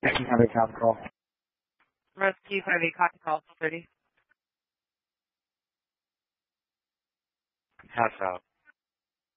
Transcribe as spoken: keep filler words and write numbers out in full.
Rescue five eight Copy call. Rescue five eight Copy call thirty. House out.